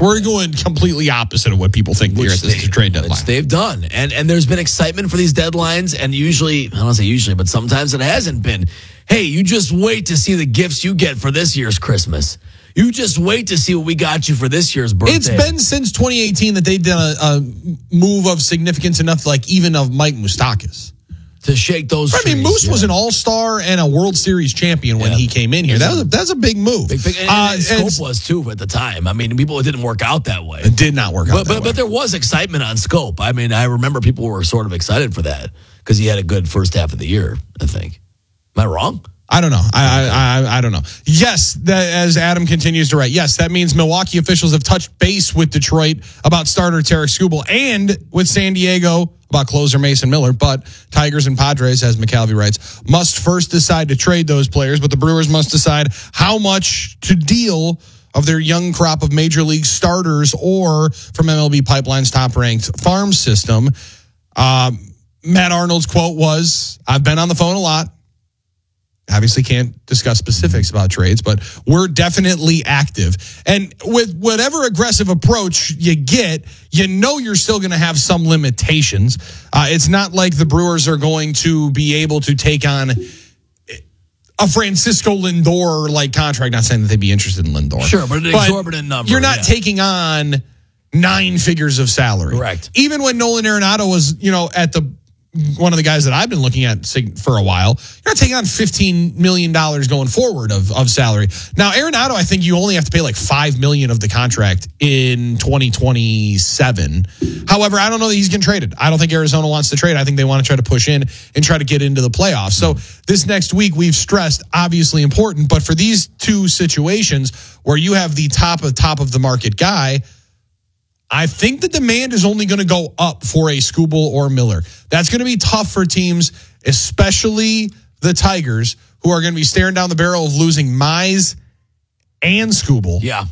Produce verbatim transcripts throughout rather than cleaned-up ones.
We're going completely opposite of what people think here at this trade deadline. Which they've done. And and there's been excitement for these deadlines, and usually, I don't say usually, but sometimes it hasn't been. Hey, you just wait to see the gifts you get for this year's Christmas. You just wait to see what we got you for this year's birthday. It's been since twenty eighteen that they've done a, a move of significance enough, like even of Mike Moustakas. To shake those I mean, trees, Moose yeah. was an all-star and a World Series champion when yeah. he came in here. That was a, that's a big move. Big, big, and, uh, and Scope was, too, at the time. I mean, people, it didn't work out that way. It did not work out but, that but, way. But there was excitement on Scope. I mean, I remember people were sort of excited for that because he had a good first half of the year, I think. Am I wrong? I don't know. I, I I I don't know. Yes, that, as Adam continues to write, yes, that means Milwaukee officials have touched base with Detroit about starter Tarek Skubal and with San Diego about closer Mason Miller. But Tigers and Padres, as McCalvy writes, must first decide to trade those players. But the Brewers must decide how much to deal of their young crop of major league starters or from M L B Pipeline's top-ranked farm system. Um, Matt Arnold's quote was, "I've been on the phone a lot. Obviously can't discuss specifics about trades, but we're definitely active. And with whatever aggressive approach you get, you know you're still going to have some limitations. Uh, it's not like the Brewers are going to be able to take on a Francisco Lindor-like contract. Not saying that they'd be interested in Lindor. Sure, but an exorbitant number. You're not yeah. taking on nine figures of salary. Correct. Even when Nolan Arenado was, you know, at the one of the guys that I've been looking at for a while, you're not taking on fifteen million dollars going forward of, of salary. Now, Arenado, I think you only have to pay like five million dollars of the contract in twenty twenty-seven. However, I don't know that he's getting traded. I don't think Arizona wants to trade. I think they want to try to push in and try to get into the playoffs. So this next week, we've stressed, obviously important, but for these two situations where you have the top of top of the market guy, I think the demand is only going to go up for a Skubal or Miller. That's going to be tough for teams, especially the Tigers, who are going to be staring down the barrel of losing Mize and Skubal. Yeah.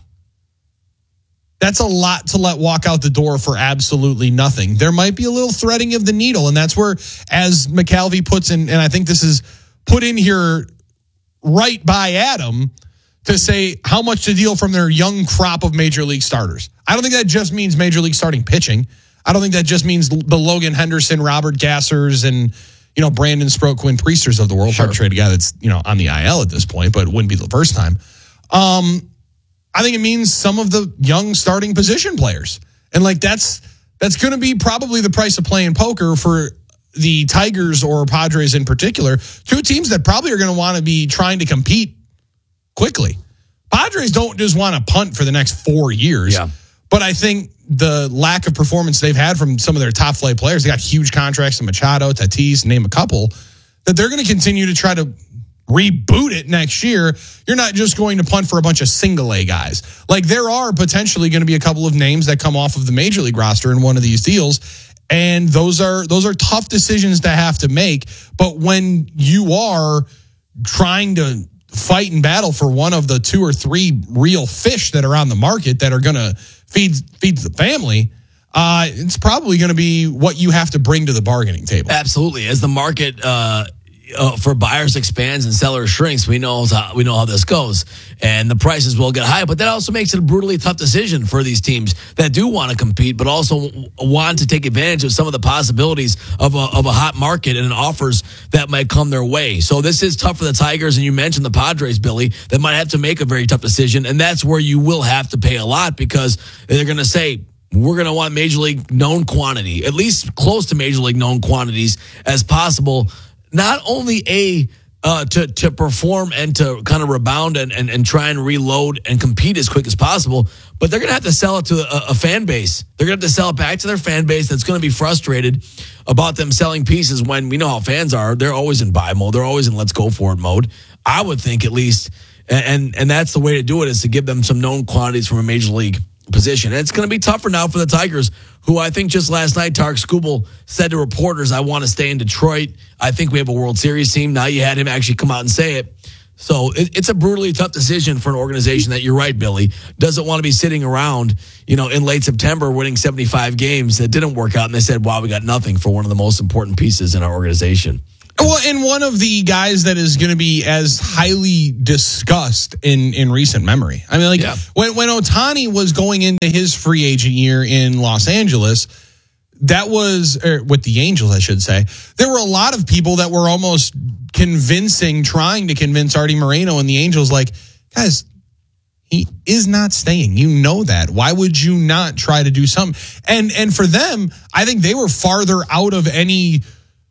That's a lot to let walk out the door for absolutely nothing. There might be a little threading of the needle, and that's where, as McCalvy puts in, and I think this is put in here right by Adam, to say how much to deal from their young crop of major league starters. I don't think that just means major league starting pitching. I don't think that just means the Logan Henderson, Robert Gassers, and, you know, Brandon Sproat, Quinn Priesters of the world. Sure. Hard to trade a guy that's, you know, on the I L at this point, but it wouldn't be the first time. Um, I think it means some of the young starting position players. And, like, that's that's going to be probably the price of playing poker for the Tigers or Padres in particular, two teams that probably are going to want to be trying to compete quickly. Padres don't just want to punt for the next four years. Yeah. But I think the lack of performance they've had from some of their top flight players, they got huge contracts to Machado, Tatis, name a couple, that they're going to continue to try to reboot it next year. You're not just going to punt for a bunch of single A guys. Like, there are potentially going to be a couple of names that come off of the major league roster in one of these deals. And those are those are tough decisions to have to make. But when you are trying to fight and battle for one of the two or three real fish that are on the market that are going to feed feed the family, uh, it's probably going to be what you have to bring to the bargaining table. Absolutely. As the market uh, uh, for buyers expands and sellers shrinks, we know how, we know how this goes. And the prices will get high, but that also makes it a brutally tough decision for these teams that do want to compete, but also want to take advantage of some of the possibilities of a, of a hot market and offers that might come their way. So this is tough for the Tigers, and you mentioned the Padres, Billy, that might have to make a very tough decision, and that's where you will have to pay a lot because they're going to say, we're going to want major league known quantity, at least close to major league known quantities as possible. Not only a uh, to to perform and to kind of rebound and, and, and try and reload and compete as quick as possible, but they're going to have to sell it to a, a fan base. They're going to have to sell it back to their fan base that's going to be frustrated about them selling pieces when we know how fans are. They're always in buy mode. They're always in let's go for it mode. I would think at least, and and that's the way to do it is to give them some known quantities from a major league position. And it's going to be tougher now for the Tigers, who I think just last night, Tarek Skubal said to reporters, I want to stay in Detroit. I think we have a World Series team. Now you had him actually come out and say it. So it, it's a brutally tough decision for an organization that, you're right, Billy, doesn't want to be sitting around, you know, in late September winning seventy-five games that didn't work out. And they said, wow, we got nothing for one of the most important pieces in our organization. Well, and one of the guys that is going to be as highly discussed in, in recent memory. I mean, like yeah. when, when Ohtani was going into his free agent year in Los Angeles, that was, or with the Angels, I should say, there were a lot of people that were almost convincing, trying to convince Artie Moreno and the Angels, like, guys, he is not staying. You know that. Why would you not try to do something? And, and for them, I think they were farther out of any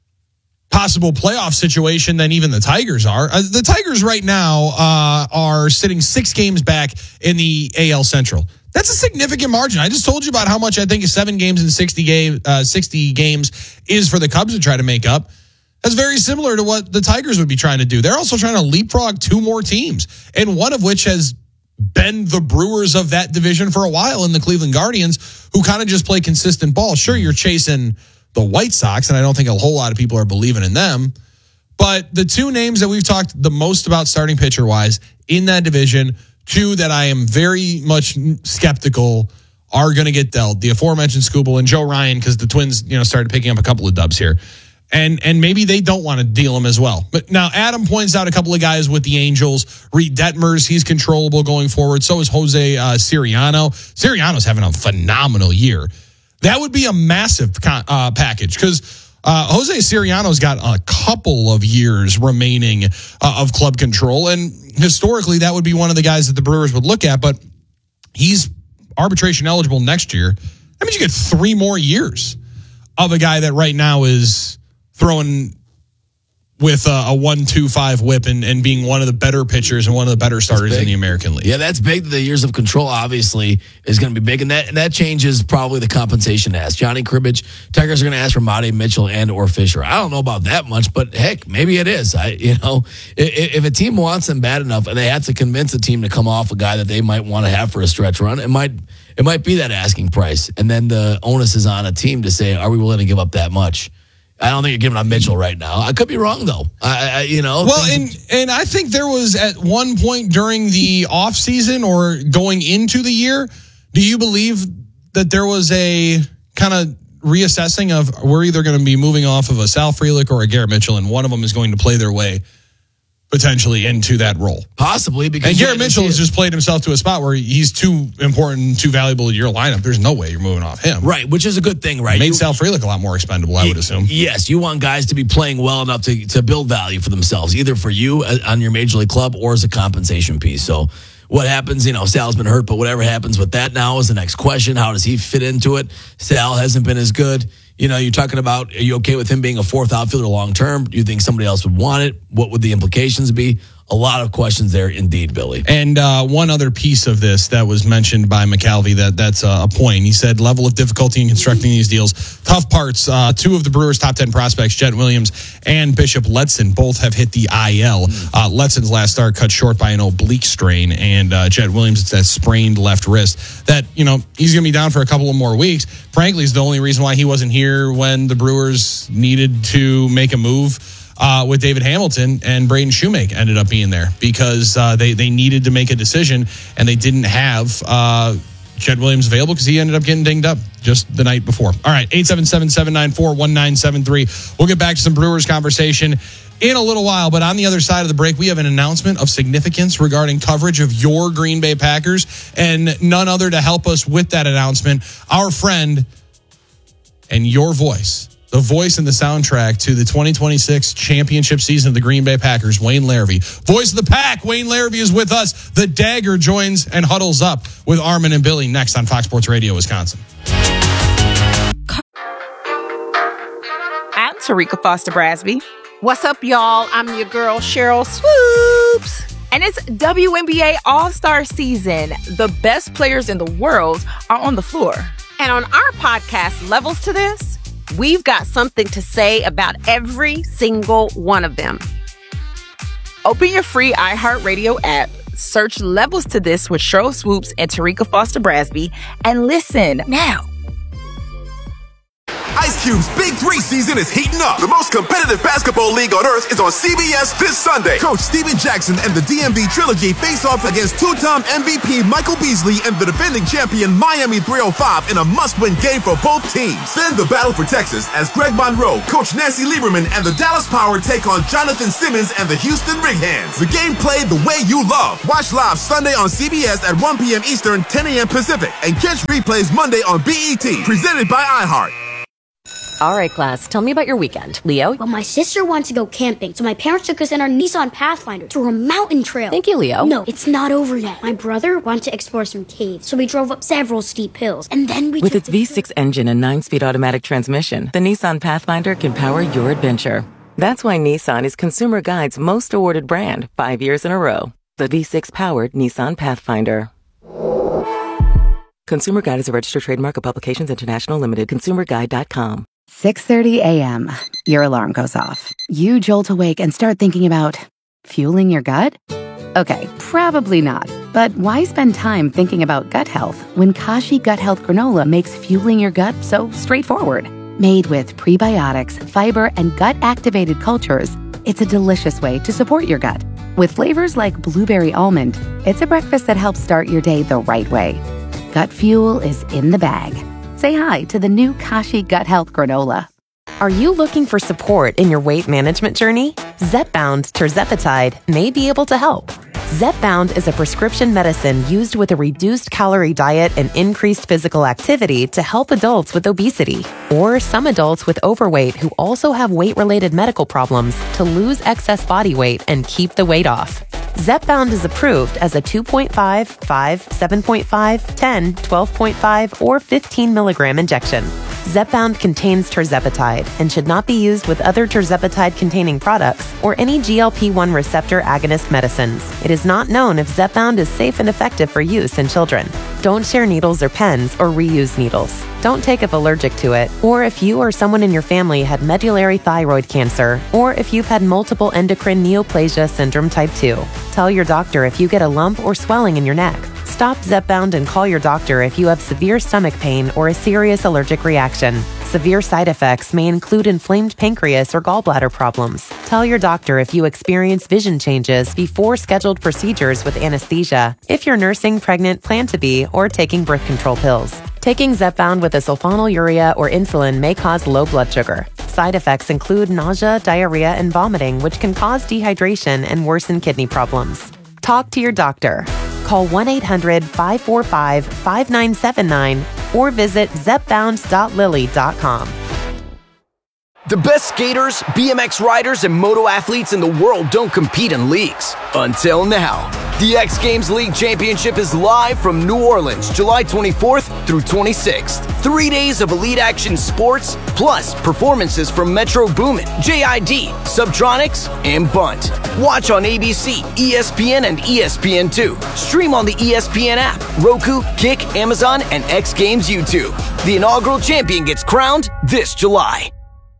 possible playoff situation than even the Tigers are. Uh, the Tigers right now uh, are sitting six games back in the A L Central. That's a significant margin. I just told you about how much I think seven games in sixty, game, uh, sixty games is for the Cubs to try to make up. That's very similar to what the Tigers would be trying to do. They're also trying to leapfrog two more teams, and one of which has been the Brewers of that division for a while in the Cleveland Guardians, who kind of just play consistent ball. Sure, you're chasing the White Sox, and I don't think a whole lot of people are believing in them. But the two names that we've talked the most about starting pitcher-wise in that division, two that I am very much skeptical are going to get dealt. The aforementioned Skubal and Joe Ryan, because the Twins, you know, started picking up a couple of dubs here. And and maybe they don't want to deal him as well. But now Adam points out a couple of guys with the Angels. Reed Detmers, he's controllable going forward. So is Jose uh, Siriano. Siriano's having a phenomenal year. That would be a massive uh, package because uh, Jose Siriano's got a couple of years remaining uh, of club control. And historically, that would be one of the guys that the Brewers would look at. But he's arbitration eligible next year. That means you get three more years of a guy that right now is throwing with a, a one two five whip and, and being one of the better pitchers and one of the better starters in the American League. Yeah, that's big. The years of control, obviously, is going to be big. And that and that changes probably the compensation ask. Johnny Cribbage, Tigers are going to ask for Matty Mitchell and or Fisher. I don't know about that much, but heck, maybe it is. I, you know, if, if a team wants them bad enough and they have to convince a team to come off a guy that they might want to have for a stretch run, it might it might be that asking price. And then the onus is on a team to say, are we willing to give up that much? I don't think you're giving up Mitchell right now. I could be wrong, though. I, I you know. Well, and and I think there was at one point during the offseason or going into the year, do you believe that there was a kind of reassessing of we're either going to be moving off of a Sal Frelick or a Garrett Mitchell, and one of them is going to play their way potentially into that role? Possibly. Because and Garrett Mitchell has just played himself to a spot where he's too important, too valuable to your lineup. There's no way you're moving off him. Right, which is a good thing, right? Made you, Sal Frelick a lot more expendable, I would assume. Yes, you want guys to be playing well enough to, to build value for themselves, either for you on your major league club or as a compensation piece. So what happens, you know, Sal's been hurt, but whatever happens with that now is the next question. How does he fit into it? Sal hasn't been as good. You know, you're talking about, are you okay with him being a fourth outfielder long term? Do you think somebody else would want it? What would the implications be? A lot of questions there indeed, Billy. And uh, one other piece of this that was mentioned by McCalvy, that that's uh, a point. He said level of difficulty in constructing these deals. Tough parts. Uh, two of the Brewers' top ten prospects, Jet Williams and Bishop Letson, both have hit the I L. Uh, Letson's last start cut short by an oblique strain, and uh, Jet Williams, it's that sprained left wrist that, you know, he's going to be down for a couple of more weeks. Frankly, is the only reason why he wasn't here when the Brewers needed to make a move Uh, with David Hamilton, and Braden Shoemake ended up being there because uh, they, they needed to make a decision, and they didn't have uh, Jed Williams available because he ended up getting dinged up just the night before. All right, eight seven seven, seven nine four, one nine seven three. We'll get back to some Brewers conversation in a little while, but on the other side of the break, we have an announcement of significance regarding coverage of your Green Bay Packers, and none other to help us with that announcement, our friend and your voice. The voice and the soundtrack to the twenty twenty-six championship season of the Green Bay Packers, Wayne Larrivee. Voice of the Pack, Wayne Larrivee is with us. The Dagger joins and huddles up with Armin and Billy next on Fox Sports Radio, Wisconsin. I'm Tarika Foster Brasby. What's up, y'all? I'm your girl, Cheryl Swoops. And it's W N B A All-Star Season. The best players in the world are on the floor. And on our podcast, Levels to This, we've got something to say about every single one of them. Open your free iHeartRadio app, search Levels to This with Cheryl Swoops and Tarika Foster Brasby, and listen now. Ice Cube's Big Three season is heating up. The most competitive basketball league on earth is on C B S this Sunday. Coach Steven Jackson and the D M V Trilogy face off against two-time M V P Michael Beasley and the defending champion Miami three oh five in a must-win game for both teams. Then the battle for Texas as Greg Monroe, Coach Nancy Lieberman, and the Dallas Power take on Jonathan Simmons and the Houston Rig-Hands. The game played the way you love. Watch live Sunday on C B S at one p.m. Eastern, ten a.m. Pacific, and catch replays Monday on B E T. Presented by iHeart. All right, class, tell me about your weekend. Leo? Well, my sister wants to go camping, so my parents took us in our Nissan Pathfinder through a mountain trail. Thank you, Leo. No, it's not over yet. My brother wanted to explore some caves, so we drove up several steep hills, and then we With took its V six engine and nine-speed automatic transmission, the Nissan Pathfinder can power your adventure. That's why Nissan is Consumer Guide's most awarded brand five years in a row. The V six-powered Nissan Pathfinder. Consumer Guide is a registered trademark of Publications International Limited. consumer guide dot com. six thirty a.m. Your alarm goes off. You jolt awake and start thinking about fueling your gut? Okay, probably not. But why spend time thinking about gut health when Kashi Gut Health Granola makes fueling your gut so straightforward? Made with prebiotics, fiber, and gut-activated cultures, it's a delicious way to support your gut. With flavors like blueberry almond, it's a breakfast that helps start your day the right way. Gut fuel is in the bag. Say hi to the new Kashi Gut Health Granola. Are you looking for support in your weight management journey? Zepbound tirzepatide may be able to help. Zepbound is a prescription medicine used with a reduced calorie diet and increased physical activity to help adults with obesity, or some adults with overweight who also have weight-related medical problems to lose excess body weight and keep the weight off. Zepbound is approved as a two point five, five, seven point five, ten, twelve point five, or fifteen milligram injection. Zepbound contains tirzepatide and should not be used with other tirzepatide-containing products or any G L P one receptor agonist medicines. It is not known if Zepbound is safe and effective for use in children. Don't share needles or pens or reuse needles. Don't take if allergic to it, or if you or someone in your family had medullary thyroid cancer, or if you've had multiple endocrine neoplasia syndrome type two. Tell your doctor if you get a lump or swelling in your neck. Stop Zepbound and call your doctor if you have severe stomach pain or a serious allergic reaction. Severe side effects may include inflamed pancreas or gallbladder problems. Tell your doctor if you experience vision changes before scheduled procedures with anesthesia, if you're nursing, pregnant, plan to be, or taking birth control pills. Taking Zepbound with a sulfonylurea or insulin may cause low blood sugar. Side effects include nausea, diarrhea, and vomiting, which can cause dehydration and worsen kidney problems. Talk to your doctor. Call one eight hundred, five four five, five nine seven nine or visit zepbound dot lilly dot com. The best skaters, B M X riders, and moto athletes in the world don't compete in leagues. Until now. The X Games League Championship is live from New Orleans, July twenty-fourth through twenty-sixth. Three days of elite action sports, plus performances from Metro Boomin, J I D, Subtronics, and Bunt. Watch on A B C, E S P N, and E S P N two. Stream on the E S P N app, Roku, Kick, Amazon, and X Games YouTube. The inaugural champion gets crowned this July.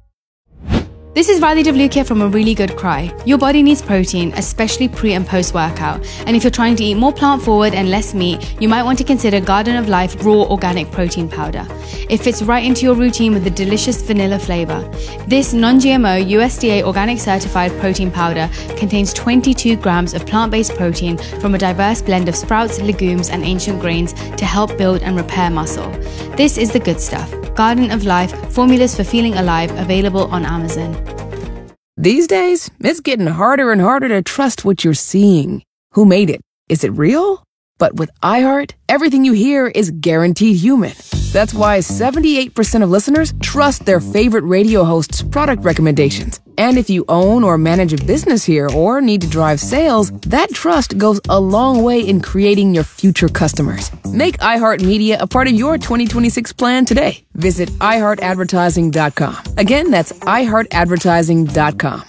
This is Riley DeVlukia from A Really Good Cry. Your body needs protein, especially pre and post workout. And if you're trying to eat more plant forward and less meat, you might want to consider Garden of Life Raw Organic Protein Powder. It fits right into your routine with a delicious vanilla flavor. This non-G M O U S D A organic certified protein powder contains twenty-two grams of plant-based protein from a diverse blend of sprouts, legumes, and ancient grains to help build and repair muscle. This is the good stuff. Garden of Life, formulas for feeling alive, available on Amazon. These days, it's getting harder and harder to trust what you're seeing. Who made it? Is it real? But with iHeart, everything you hear is guaranteed human. That's why seventy-eight percent of listeners trust their favorite radio host's product recommendations. And if you own or manage a business here or need to drive sales, that trust goes a long way in creating your future customers. Make iHeartMedia a part of your twenty twenty-six plan today. Visit i heart advertising dot com. Again, that's i heart advertising dot com.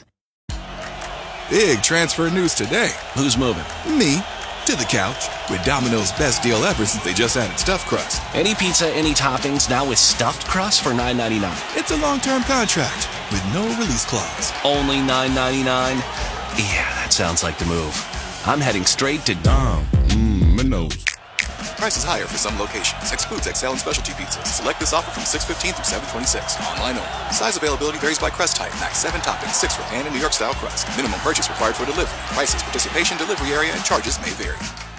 Big transfer news today. Who's moving? Me. To the couch with Domino's best deal ever since they just added stuffed crust. Any pizza, any toppings, now with stuffed crust for nine ninety-nine. It's a long-term contract with no release clause. Only nine ninety-nine? Yeah, that sounds like the move. I'm heading straight to Dom. Mmm, my nose. Prices higher for some locations. Excludes Excel and specialty pizzas. Select this offer from six fifteen through seven twenty-six. Online only. Size availability varies by crust type. Max seven toppings, six for pan and New York style crust. Minimum purchase required for delivery. Prices, participation, delivery area, and charges may vary.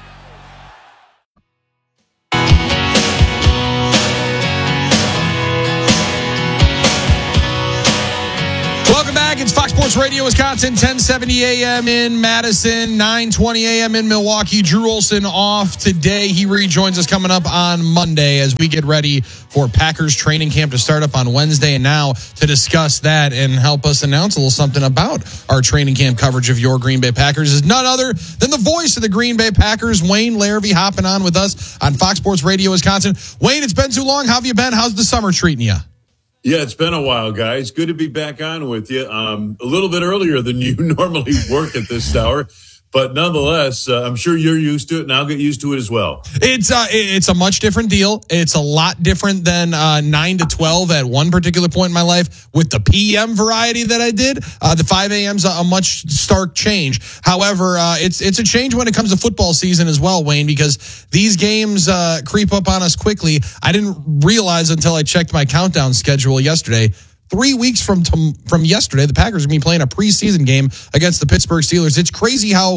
Welcome back. It's Fox Sports Radio Wisconsin, ten seventy a.m. in Madison, nine twenty a.m. in Milwaukee. Drew Olson off today. He rejoins us coming up on Monday as we get ready for Packers training camp to start up on Wednesday. And now to discuss that and help us announce a little something about our training camp coverage of your Green Bay Packers is none other than the voice of the Green Bay Packers, Wayne Larrivee, hopping on with us on Fox Sports Radio Wisconsin. Wayne, it's been too long. How have you been? How's the summer treating you? Yeah, it's been a while, guys. Good to be back on with you. Um, a little bit earlier than you normally work at this hour, but nonetheless, uh, I'm sure you're used to it, and I'll get used to it as well. It's uh, it's a much different deal. It's a lot different than uh, nine to twelve at one particular point in my life with the P M variety that I did. Uh, the five a.m.'s a, a much stark change. However, uh, it's it's a change when it comes to football season as well, Wayne, because these games uh, creep up on us quickly. I didn't realize until I checked my countdown schedule yesterday. Three weeks from t- from yesterday, the Packers are going to be playing a preseason game against the Pittsburgh Steelers. It's crazy how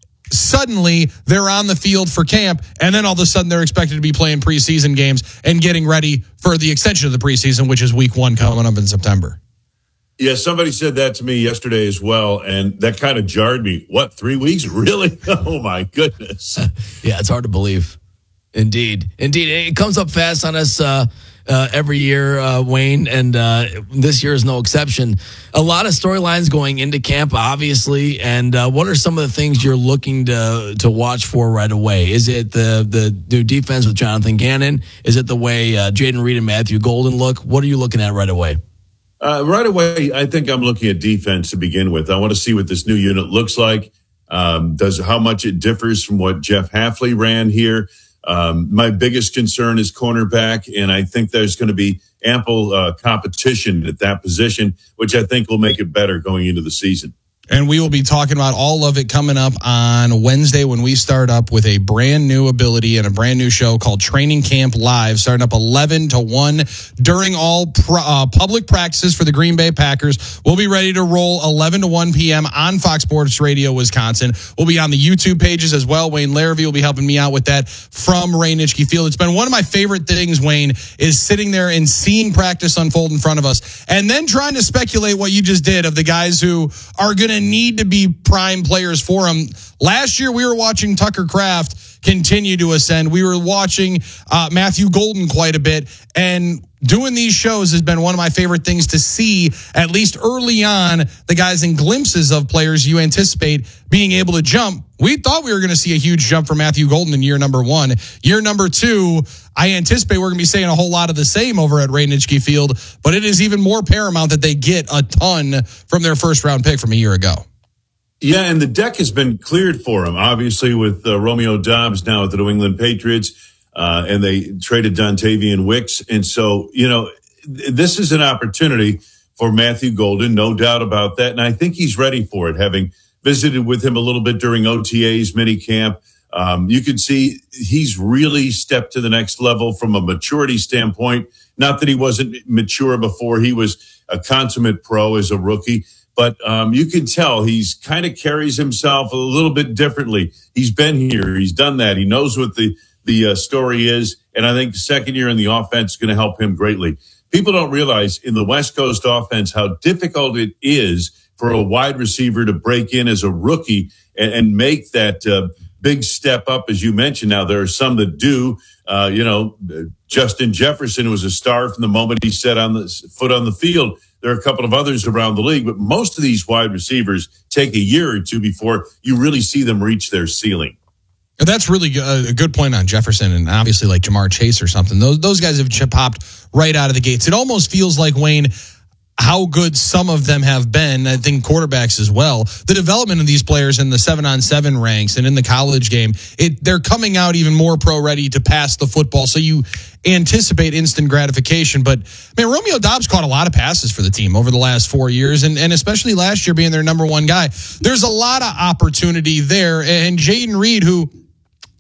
suddenly they're on the field for camp, and then all of a sudden they're expected to be playing preseason games and getting ready for the extension of the preseason, which is week one coming up in September. Yeah, somebody said that to me yesterday as well, and that kind of jarred me. What, three weeks? Really? Oh, my goodness. Yeah, it's hard to believe. Indeed. Indeed. It comes up fast on us uh, uh, every year, uh, Wayne, and uh, this year is no exception. A lot of storylines going into camp, obviously, and uh, what are some of the things you're looking to to watch for right away? Is it the, the new defense with Jonathan Gannon? Is it the way uh, Jayden Reed and Matthew Golden look? What are you looking at right away? Uh, right away, I think I'm looking at defense to begin with. I want to see what this new unit looks like, um, does how much it differs from what Jeff Hafley ran here. Um, my biggest concern is cornerback, and I think there's going to be ample uh, competition at that position, which I think will make it better going into the season. And we will be talking about all of it coming up on Wednesday when we start up with a brand new ability and a brand new show called Training Camp Live, starting up eleven to one during all pro, uh, public practices for the Green Bay Packers. We'll be ready to roll eleven to one p.m. on Fox Sports Radio Wisconsin. We'll be on the YouTube pages as well. Wayne Larrivee will be helping me out with that from Ray Nitschke Field. It's been one of my favorite things, Wayne, is sitting there and seeing practice unfold in front of us and then trying to speculate what you just did of the guys who are going to need to be prime players for him. Last year, we were watching Tucker Kraft continue to ascend. We were watching uh, Matthew Golden quite a bit, and doing these shows has been one of my favorite things to see, at least early on, the guys in glimpses of players you anticipate being able to jump. We thought we were going to see a huge jump for Matthew Golden in year number one. Year number two, I anticipate we're going to be saying a whole lot of the same over at Ray Nitschke Field, but it is even more paramount that they get a ton from their first round pick from a year ago. Yeah, and the deck has been cleared for him, obviously, with uh, Romeo Doubs now at the New England Patriots, uh, and they traded Dontavian Wicks. And so, you know, th- this is an opportunity for Matthew Golden, no doubt about that. And I think he's ready for it, having visited with him a little bit during O T As, minicamp. Um, you can see he's really stepped to the next level from a maturity standpoint. Not that he wasn't mature before he was a consummate pro as a rookie. But um, you can tell he's kind of carries himself a little bit differently. He's been here. He's done that. He knows what the, the uh, story is. And I think the second year in the offense is going to help him greatly. People don't realize in the West Coast offense how difficult it is for a wide receiver to break in as a rookie and, and make that uh, big step up, as you mentioned. Now, there are some that do. Uh, you know, Justin Jefferson was a star from the moment he set on the foot on the field. There are a couple of others around the league, but most of these wide receivers take a year or two before you really see them reach their ceiling. That's really a good point on Jefferson and obviously like Jamar Chase or something. Those those guys have popped right out of the gates. It almost feels like, Wayne, how good some of them have been, I think quarterbacks as well. The development of these players in the seven-on-seven ranks and in the college game, it they're coming out even more pro-ready to pass the football, so you anticipate instant gratification. But, man, Romeo Doubs caught a lot of passes for the team over the last four years, and, and especially last year being their number one guy. There's a lot of opportunity there, and Jayden Reed, who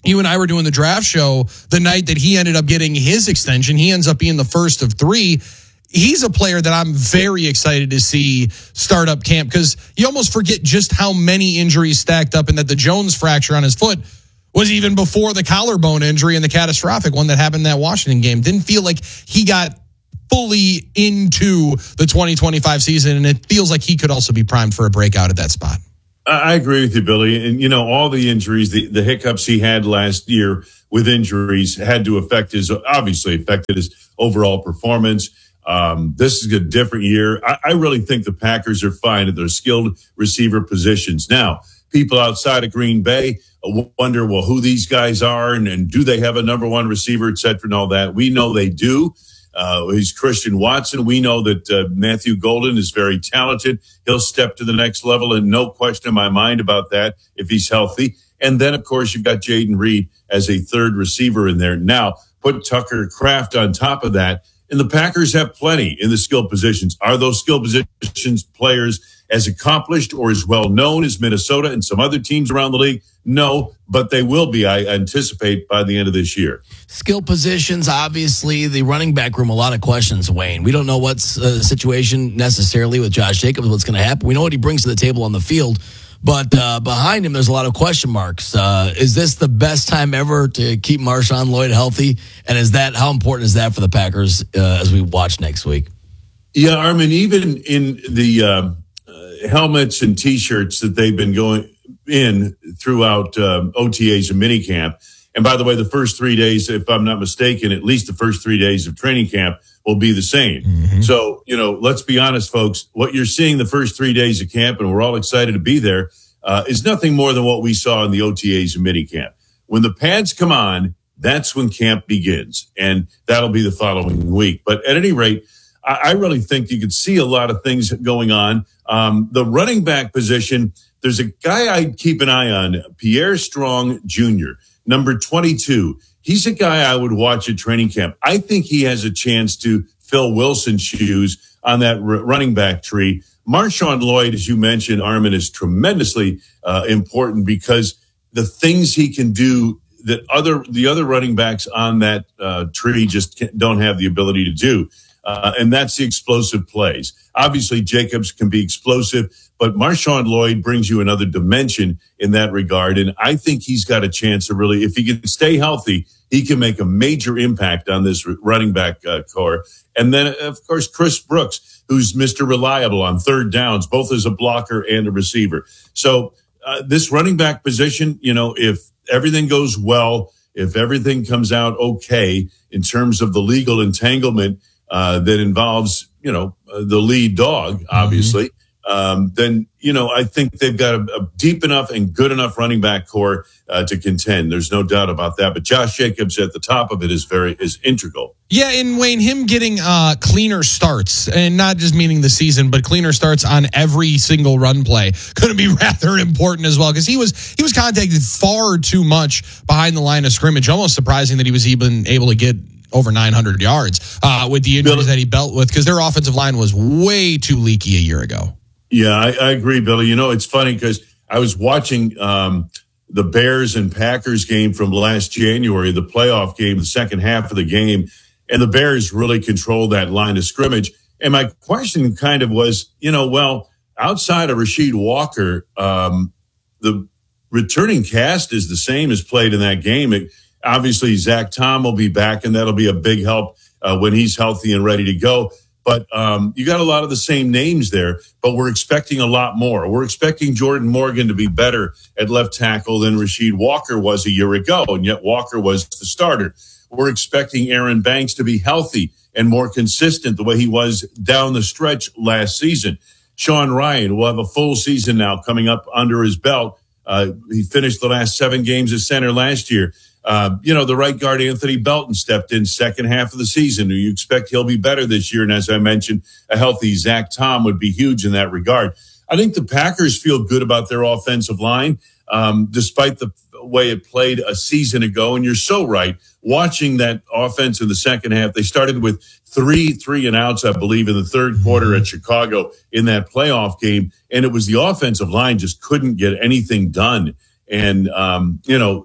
You and I were doing the draft show the night that he ended up getting his extension. He ends up being the first of three. He's a player that I'm very excited to see start up camp because you almost forget just how many injuries stacked up and that the Jones fracture on his foot was even before the collarbone injury and the catastrophic one that happened in that Washington game. Didn't feel like he got fully into the twenty twenty-five season, and it feels like he could also be primed for a breakout at that spot. I agree with you, Billy. And, you know, all the injuries, the, the hiccups he had last year with injuries had to affect his, obviously affected his overall performance. Um, this is a different year. I, I really think the Packers are fine at their skilled receiver positions. Now, people outside of Green Bay wonder, well, who these guys are and, and do they have a number one receiver, et cetera, and all that. We know they do. Uh, he's Christian Watson. We know that uh, Matthew Golden is very talented. He'll step to the next level, and no question in my mind about that if he's healthy. And then, of course, you've got Jaden Reed as a third receiver in there. Now, put Tucker Kraft on top of that, and the Packers have plenty in the skill positions. Are those skill positions players as accomplished or as well known as Minnesota and some other teams around the league? No, but they will be, I anticipate, by the end of this year. Skill positions, obviously, the running back room, a lot of questions, Wayne. We don't know what's uh, the situation necessarily with Josh Jacobs, what's going to happen. We know what he brings to the table on the field, but uh, behind him, there's a lot of question marks. Uh, is this the best time ever to keep Marshawn Lloyd healthy? And is that how important is that for the Packers uh, as we watch next week? Yeah, Armin, even in the uh, uh, helmets and T-shirts that they've been going in throughout um, O T As and minicamp. And by the way, the first three days, if I'm not mistaken, at least the first three days of training camp will be the same. Mm-hmm. So, you know, let's be honest, folks, what you're seeing the first three days of camp, and we're all excited to be there, uh, is nothing more than what we saw in the O T As and minicamp. When the pads come on, that's when camp begins, and that'll be the following week. But at any rate, I, I really think you could see a lot of things going on. Um, the running back position, there's a guy I'd keep an eye on, Pierre Strong Junior, number twenty-two. He's a guy I would watch at training camp. I think he has a chance to fill Wilson's shoes on that r- running back tree. Marshawn Lloyd, as you mentioned, Armin, is tremendously uh, important because the things he can do that other the other running backs on that uh, tree just don't have the ability to do. Uh, and that's the explosive plays. Obviously, Jacobs can be explosive, but Marshawn Lloyd brings you another dimension in that regard. And I think he's got a chance to really, if he can stay healthy, he can make a major impact on this running back uh, core. And then, of course, Chris Brooks, who's Mister Reliable on third downs, both as a blocker and a receiver. So uh, this running back position, you know, if everything goes well, if everything comes out okay in terms of the legal entanglement uh, that involves, you know, uh, the lead dog, obviously, mm-hmm. um, then, you know, I think they've got a, a deep enough and good enough running back core uh, to contend. There's no doubt about that. But Josh Jacobs at the top of it is very is integral. Yeah, and Wayne, him getting uh, cleaner starts, and not just meaning the season, but cleaner starts on every single run play, going to be rather important as well, because he was he was contacted far too much behind the line of scrimmage. Almost surprising that he was even able to get over nine hundred yards uh, with the injuries Billy, that he dealt with, because their offensive line was way too leaky a year ago. Yeah, I, I agree, Billy. You know, it's funny because I was watching um, the Bears and Packers game from last January, the playoff game, the second half of the game, and the Bears really controlled that line of scrimmage. And my question kind of was, you know, well, outside of Rasheed Walker, um, the returning cast is the same as played in that game. It, obviously, Zach Tom will be back, and that'll be a big help uh, when he's healthy and ready to go. But um, you got a lot of the same names there, but we're expecting a lot more. We're expecting Jordan Morgan to be better at left tackle than Rasheed Walker was a year ago, and yet Walker was the starter. We're expecting Aaron Banks to be healthy and more consistent the way he was down the stretch last season. Sean Ryan will have a full season now coming up under his belt. Uh, he finished the last seven games as center last year. Uh, you know, the right guard, Anthony Belton, stepped in second half of the season. You expect he'll be better this year. And as I mentioned, a healthy Zach Tom would be huge in that regard. I think the Packers feel good about their offensive line, um, despite the way it played a season ago. And you're so right. Watching that offense in the second half, they started with three three and outs, I believe, in the third quarter at Chicago in that playoff game. And it was the offensive line just couldn't get anything done. And, um, you know,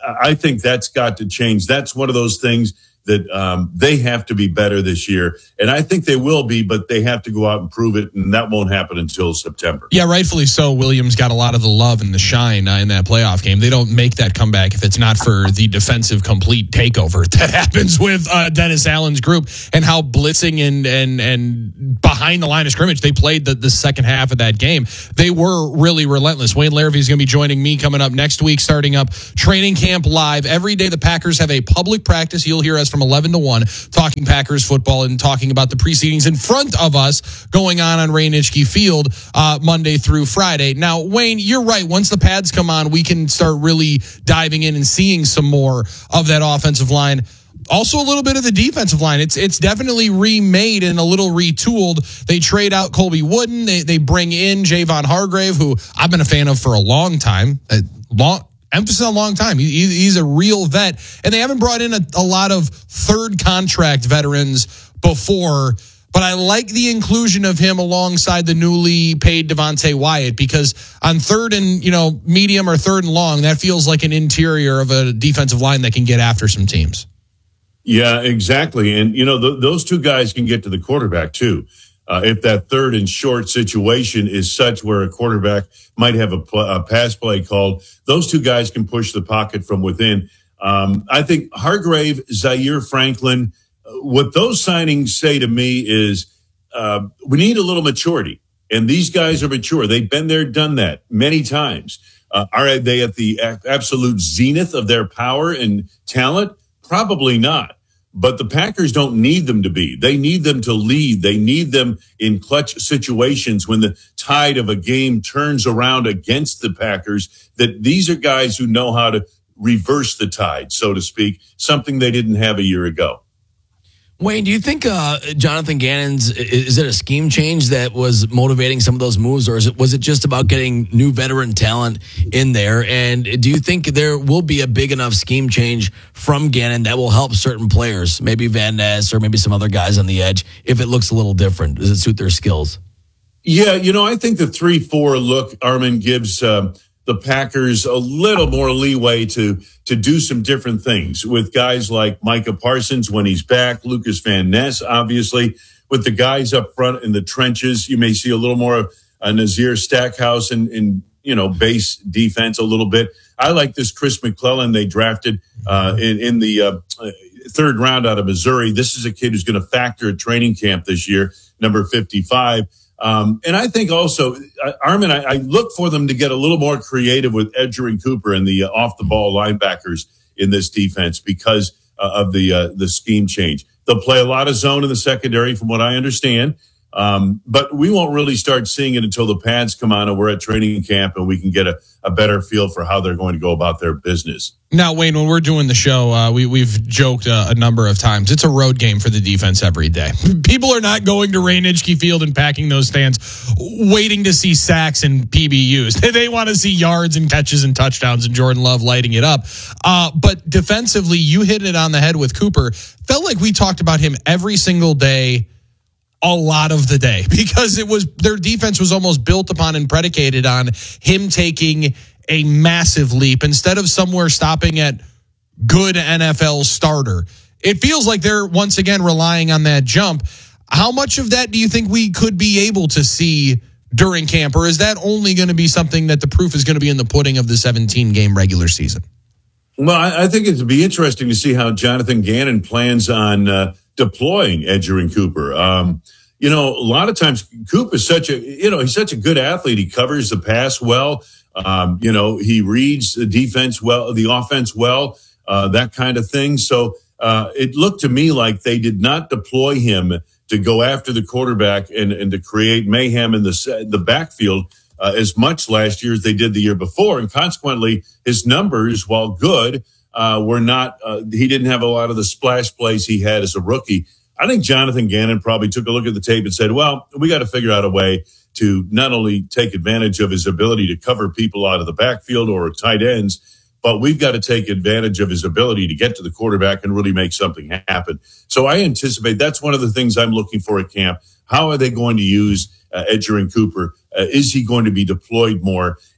I think that's got to change. That's one of those things that um, they have to be better this year. And I think they will be, but they have to go out and prove it, and that won't happen until September. Yeah, rightfully so. Williams got a lot of the love and the shine uh, in that playoff game. They don't make that comeback if it's not for the defensive complete takeover that happens with uh, Dennis Allen's group, and how blitzing and and and behind the line of scrimmage they played the, the second half of that game. They were really relentless. Wayne Larrivee is going to be joining me coming up next week, starting up training camp live. Every day the Packers have a public practice. You'll hear us from eleven to one, talking Packers football and talking about the proceedings in front of us going on on Ray Nitschke Field uh, Monday through Friday. Now, Wayne, you're right. Once the pads come on, we can start really diving in and seeing some more of that offensive line. Also, a little bit of the defensive line. It's it's definitely remade and a little retooled. They trade out Colby Wooden. They they bring in Javon Hargrave, who I've been a fan of for a long time. A long Emphasis on a long time. He, he's a real vet. And they haven't brought in a, a lot of third contract veterans before. But I like the inclusion of him alongside the newly paid Devontae Wyatt, because on third and, you know, medium or third and long, that feels like an interior of a defensive line that can get after some teams. Yeah, exactly. And, you know, th- those two guys can get to the quarterback, too. Uh, if that third and short situation is such where a quarterback might have a, pl- a pass play called, those two guys can push the pocket from within. Um, I think Hargrave, Zaire Franklin, uh, what those signings say to me is uh, we need a little maturity. And these guys are mature. They've been there, done that many times. Uh, are they at the a- absolute zenith of their power and talent? Probably not. But the Packers don't need them to be. They need them to lead. They need them in clutch situations when the tide of a game turns around against the Packers, that these are guys who know how to reverse the tide, so to speak, something they didn't have a year ago. Wayne, do you think uh, Jonathan Gannon's, is it a scheme change that was motivating some of those moves, or is it was it just about getting new veteran talent in there? And do you think there will be a big enough scheme change from Gannon that will help certain players, maybe Van Ness or maybe some other guys on the edge, if it looks a little different? Does it suit their skills? Yeah, you know, I think the three four look, Armin, gives uh, the Packers a little more leeway to to do some different things with guys like Micah Parsons when he's back, Lucas Van Ness, obviously. With the guys up front in the trenches, you may see a little more of a Nazir Stackhouse in, in you know, base defense a little bit. I like this Chris McClellan they drafted uh, in, in the uh, third round out of Missouri. This is a kid who's going to factor at training camp this year, number fifty-five. Um, and I think also, uh, Armin, I, I look for them to get a little more creative with Edger and Cooper and the uh, off-the-ball linebackers in this defense because uh, of the uh, the scheme change. They'll play a lot of zone in the secondary, from what I understand. Um, but we won't really start seeing it until the pads come on and we're at training camp and we can get a, a better feel for how they're going to go about their business. Now, Wayne, when we're doing the show, uh, we, we've joked uh, a number of times. It's a road game for the defense every day. People are not going to Ray Nitschke Field and packing those stands, waiting to see sacks and P B Us. They want to see yards and catches and touchdowns and Jordan Love lighting it up. Uh, but defensively, you hit it on the head with Cooper. Felt like we talked about him every single day, a lot of the day, because it was their defense was almost built upon and predicated on him taking a massive leap instead of somewhere stopping at good N F L starter. It feels like they're once again relying on that jump. How much of that do you think we could be able to see during camp, or is that only going to be something that the proof is going to be in the pudding of the seventeen game regular season? Well, I, I think it'd be interesting to see how Jonathan Gannon plans on uh, deploying Edger and Cooper. Um, you know, a lot of times Coop is such a, you know, he's such a good athlete. He covers the pass well. Um, you know, he reads the defense well, the offense well, uh, that kind of thing. So uh, it looked to me like they did not deploy him to go after the quarterback and, and to create mayhem in the the backfield uh, as much last year as they did the year before. And consequently, his numbers, while good, uh, were not, uh, he didn't have a lot of the splash plays he had as a rookie. I think Jonathan Gannon probably took a look at the tape and said, well, we got to figure out a way to not only take advantage of his ability to cover people out of the backfield or tight ends, but we've got to take advantage of his ability to get to the quarterback and really make something happen. So I anticipate that's one of the things I'm looking for at camp. How are they going to use uh, Edger and Cooper? Uh, is he going to be deployed more?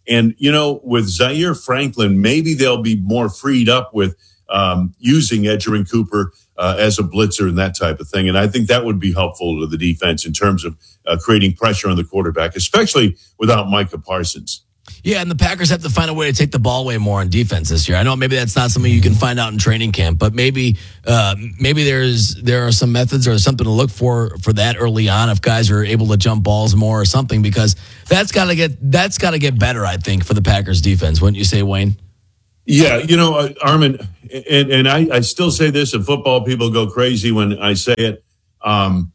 And, you know, with Zaire Franklin, maybe they'll be more freed up with um, using Edgerrin Cooper uh, as a blitzer and that type of thing. And I think that would be helpful to the defense in terms of uh, creating pressure on the quarterback, especially without Micah Parsons. Yeah, and the Packers have to find a way to take the ball away more on defense this year. I know maybe that's not something you can find out in training camp, but maybe uh, maybe there's there are some methods or something to look for for that early on if guys are able to jump balls more or something, because that's got to get that's got to get better, I think, for the Packers defense. Wouldn't you say, Wayne? Yeah, you know, uh, Armin, and, and I, I still say this, and football people go crazy when I say it. Um,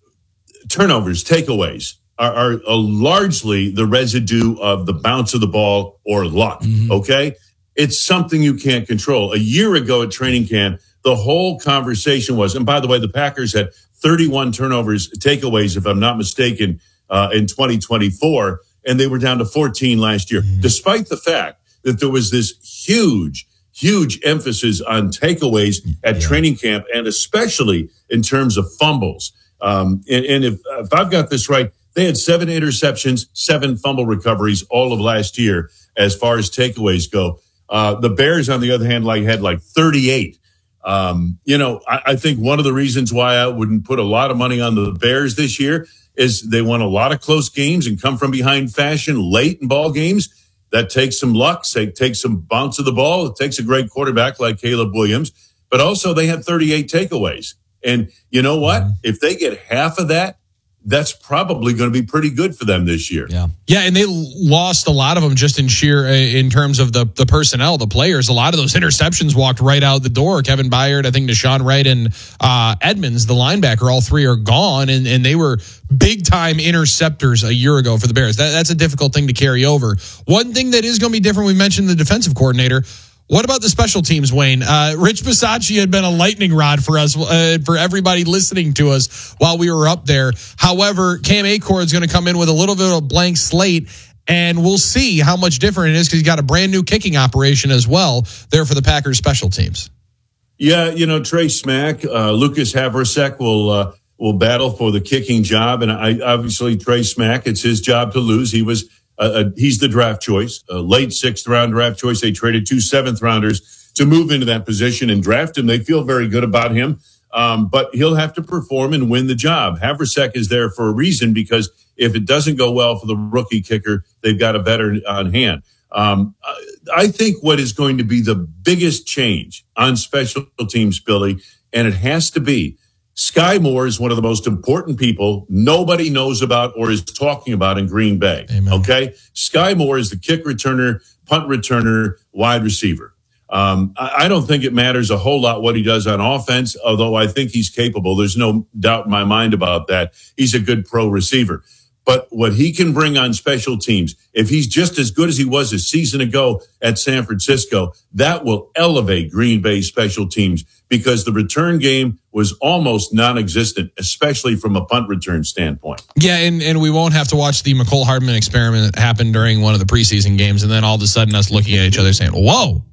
turnovers, takeaways. Are, are, are largely the residue of the bounce of the ball or luck, mm-hmm. okay? It's something you can't control. A year ago at training camp, the whole conversation was, and by the way, the Packers had thirty-one turnovers, takeaways, if I'm not mistaken, uh, in twenty twenty-four, and they were down to fourteen last year, mm-hmm. despite the fact that there was this huge, huge emphasis on takeaways at yeah. training camp, and especially in terms of fumbles. Um, and, and if, if I've got this right, they had seven interceptions, seven fumble recoveries all of last year as far as takeaways go. Uh, the Bears, on the other hand, like had like thirty-eight. Um, you know, I, I think one of the reasons why I wouldn't put a lot of money on the Bears this year is they won a lot of close games and come from behind fashion late in ball games. That takes some luck, say, takes some bounce of the ball. It takes a great quarterback like Caleb Williams. But also they had thirty-eight takeaways. And you know what? Mm-hmm. If they get half of that, that's probably going to be pretty good for them this year. Yeah. Yeah. And they lost a lot of them just in sheer, uh, in terms of the, the personnel, the players. A lot of those interceptions walked right out the door. Kevin Byard, I think Deshaun Wright, and uh, Edmonds, the linebacker, all three are gone. And, and they were big time interceptors a year ago for the Bears. That, that's a difficult thing to carry over. One thing that is going to be different, we mentioned the defensive coordinator. What about the special teams, Wayne? Uh, Rich Bisaccia had been a lightning rod for us, uh, for everybody listening to us while we were up there. However, Cam Achord is going to come in with a little bit of a blank slate, and we'll see how much different it is because he's got a brand new kicking operation as well there for the Packers special teams. Yeah, you know, Trey Smack, uh, Lucas Havrasek will uh, will battle for the kicking job, and I obviously Trey Smack, it's his job to lose. He was. Uh, he's the draft choice, a late sixth round draft choice. They traded two seventh rounders to move into that position and draft him. They feel very good about him, um, but he'll have to perform and win the job. Havrasek is there for a reason because if it doesn't go well for the rookie kicker, they've got a veteran on hand. Um, I think what is going to be the biggest change on special teams, Billy, and it has to be Sky Moore is one of the most important people nobody knows about or is talking about in Green Bay. Amen. Okay? Sky Moore is the kick returner, punt returner, wide receiver. Um, I, I don't think it matters a whole lot what he does on offense, although I think he's capable. There's no doubt in my mind about that. He's a good pro receiver. But what he can bring on special teams, if he's just as good as he was a season ago at San Francisco, that will elevate Green Bay special teams because the return game was almost non-existent, especially from a punt return standpoint. Yeah, and, and we won't have to watch the McCole Hardman experiment happen during one of the preseason games and then all of a sudden us looking at each other saying, whoa,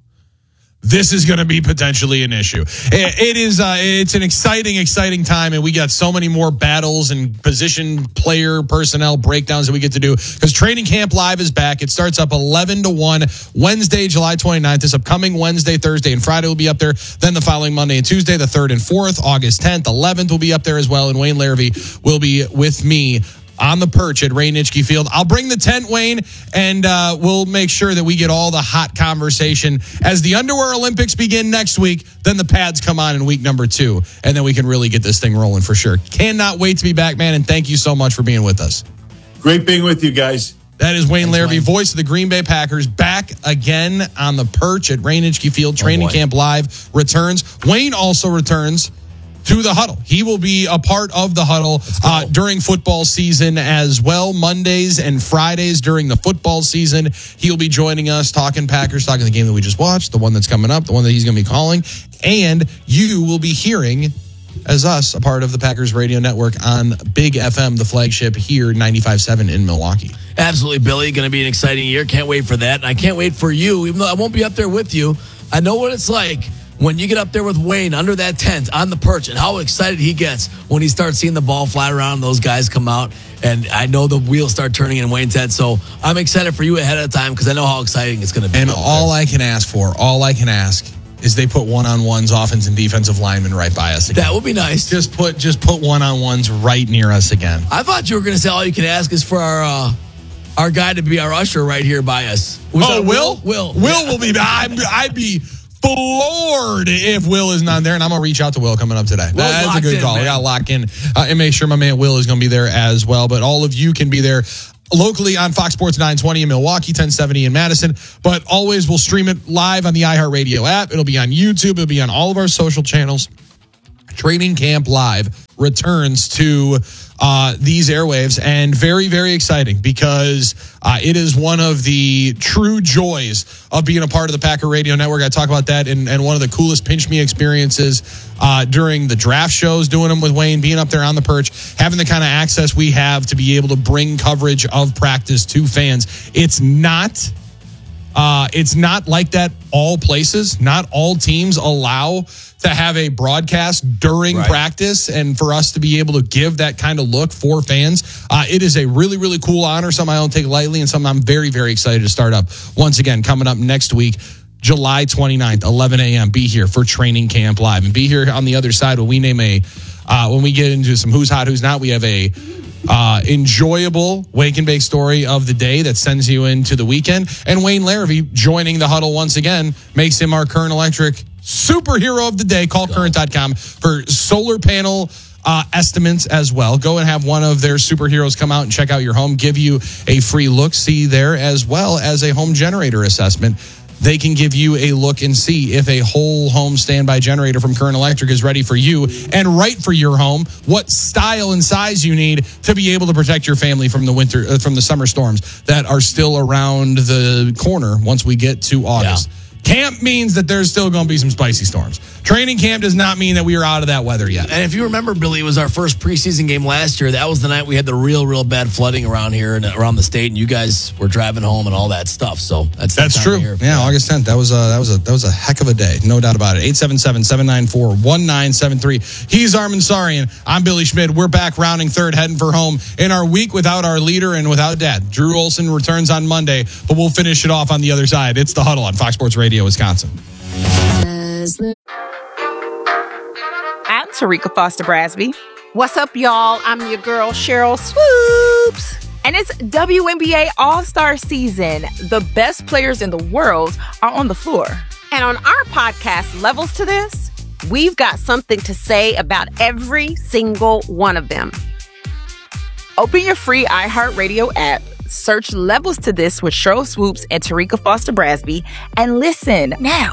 this is going to be potentially an issue. It, it is. Uh, it's an exciting, exciting time, and we got so many more battles and position player personnel breakdowns that we get to do because Training Camp Live is back. It starts up eleven to one Wednesday, July twenty-ninth. This upcoming Wednesday, Thursday, and Friday will be up there. Then the following Monday and Tuesday, the third and fourth, August tenth, eleventh will be up there as well. And Wayne Larrivee will be with me on the perch at Ray Nitschke Field. I'll bring the tent, Wayne, and uh, we'll make sure that we get all the hot conversation. As the Underwear Olympics begin next week, then the pads come on in week number two, and then we can really get this thing rolling for sure. Cannot wait to be back, man, and thank you so much for being with us. Great being with you guys. That is Wayne Thanks, Larrivee, Wayne. voice of the Green Bay Packers, back again on the perch at Ray Nitschke Field. Training boy. Camp Live returns. Wayne also returns to the huddle. He will be a part of the huddle uh, during football season as well. Mondays and Fridays during the football season, he'll be joining us, talking Packers, talking the game that we just watched, the one that's coming up, the one that he's going to be calling. And you will be hearing, as us, a part of the Packers radio network on Big F M, the flagship here, ninety-five point seven in Milwaukee. Absolutely, Billy. Going to be an exciting year. Can't wait for that. And I can't wait for you, even though I won't be up there with you. I know what it's like when you get up there with Wayne under that tent on the perch and how excited he gets when he starts seeing the ball fly around and those guys come out. And I know the wheels start turning in Wayne's head. So I'm excited for you ahead of time because I know how exciting it's going to be. And all I can ask for, all I can ask is they put one-on-ones, offense and defensive linemen right by us again. That would be nice. Just put just put one-on-ones right near us again. I thought you were going to say all you can ask is for our uh, our guy to be our usher right here by us. Was oh, Will? Will. Will yeah. will be. I'd, I'd be floored if Will is not there, and I'm going to reach out to Will coming up today. Will's That's a good in, call. Man. We got to lock in uh, and make sure my man Will is going to be there as well. But all of you can be there locally on Fox Sports nine twenty in Milwaukee, ten seventy in Madison, but always we'll stream it live on the iHeartRadio app. It'll be on YouTube. It'll be on all of our social channels. Training Camp Live returns to uh, these airwaves, and very, very exciting because uh, it is one of the true joys of being a part of the Packer Radio Network. I talk about that and, and one of the coolest pinch me experiences uh, during the draft shows, doing them with Wayne, being up there on the perch, having the kind of access we have to be able to bring coverage of practice to fans. It's not Uh, it's not like that all places. Not all teams allow to have a broadcast during right. practice and for us to be able to give that kind of look for fans. Uh, it is a really, really cool honor, something I don't take lightly and something I'm very, very excited to start up. Once again, coming up next week, July twenty-ninth, eleven a.m. Be here for Training Camp Live. And be here on the other side when we name a, uh, when we get into some who's hot, who's not, we have a Uh, enjoyable wake and bake story of the day that sends you into the weekend. And Wayne Larrivee joining the huddle once again makes him our Current Electric superhero of the day. Call current dot com for solar panel uh, estimates as well. Go and have one of their superheroes come out and check out your home, give you a free look-see there as well as a home generator assessment. They can give you a look and see if a whole home standby generator from Current Electric is ready for you and right for your home, what style and size you need to be able to protect your family from the winter, uh, from the summer storms that are still around the corner once we get to August. Yeah. Camp means that there's still going to be some spicy storms. Training camp does not mean that we are out of that weather yet. And if you remember, Billy, it was our first preseason game last year. That was the night we had the real, real bad flooding around here and around the state, and you guys were driving home and all that stuff. So that's that's true. Yeah, August tenth. That was a that was a that was a heck of a day, no doubt about it. eight seven seven, seven nine four, one nine seven three. He's Armin Sarian. I'm Billy Schmidt. We're back rounding third, heading for home in our week without our leader and without Dad. Drew Olson returns on Monday, but we'll finish it off on the other side. It's the Huddle on Fox Sports Radio, Wisconsin. I'm Tarika Foster Brasby. What's up, y'all? I'm your girl, Cheryl Swoops. And it's W N B A All-Star Season. The best players in the world are on the floor. And on our podcast, Levels to This, we've got something to say about every single one of them. Open your free iHeartRadio app, search Levels to This with Cheryl Swoops and Tarika Foster Brasby, and listen now.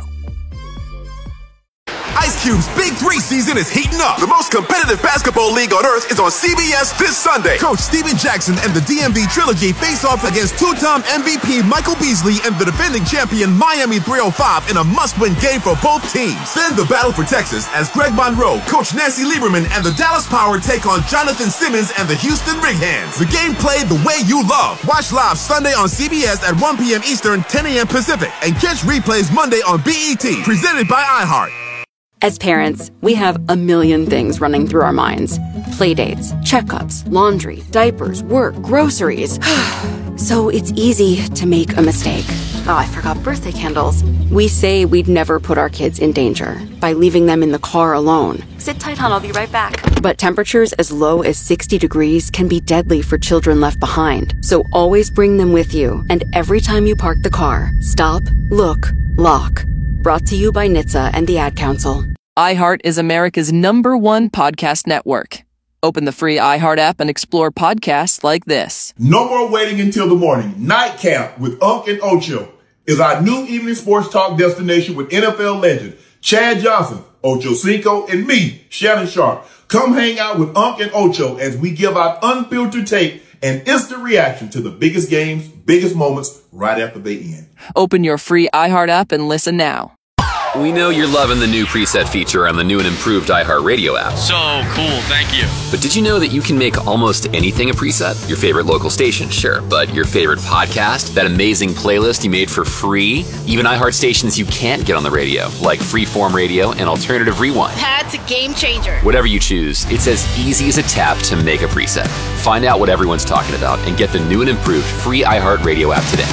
Ice Cube's Big Three season is heating up. The most competitive basketball league on earth is on C B S this Sunday. Coach Steven Jackson and the D M V Trilogy face off against two-time M V P Michael Beasley and the defending champion Miami three oh five in a must-win game for both teams. Then the battle for Texas as Greg Monroe, Coach Nancy Lieberman, and the Dallas Power take on Jonathan Simmons and the Houston Rig Hands. The game played the way you love. Watch live Sunday on C B S at one p.m. Eastern, ten a.m. Pacific, and catch replays Monday on B E T. Presented by iHeart. As parents, we have a million things running through our minds. Playdates, checkups, laundry, diapers, work, groceries. So it's easy to make a mistake. Oh, I forgot birthday candles. We say we'd never put our kids in danger by leaving them in the car alone. Sit tight, hon, I'll be right back. But temperatures as low as sixty degrees can be deadly for children left behind. So always bring them with you. And every time you park the car, stop, look, lock. Brought to you by N H T S A and the Ad Council. iHeart is America's number one podcast network. Open the free iHeart app and explore podcasts like this. No more waiting until the morning. Night Camp with Unc and Ocho is our new evening sports talk destination with N F L legend Chad Johnson, Ocho Cinco, and me, Shannon Sharp. Come hang out with Unc and Ocho as we give out unfiltered take and instant reaction to the biggest games, biggest moments right after they end. Open your free iHeart app and listen now. We know you're loving the new preset feature on the new and improved iHeartRadio app. So cool, thank you. But did you know that you can make almost anything a preset? Your favorite local station, sure, but your favorite podcast, that amazing playlist you made for free, even iHeart stations you can't get on the radio, like Freeform Radio and Alternative Rewind. That's a game changer. Whatever you choose, it's as easy as a tap to make a preset. Find out what everyone's talking about and get the new and improved free iHeartRadio app today.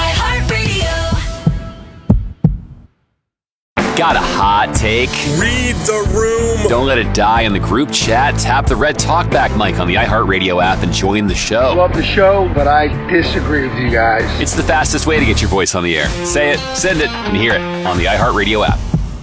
Got a hot take? Read the room. Don't let it die in the group chat. Tap the red talkback mic on the iHeartRadio app and join the show. Love the show, but I disagree with you guys. It's the fastest way to get your voice on the air. Say it, send it, and hear it on the iHeartRadio app.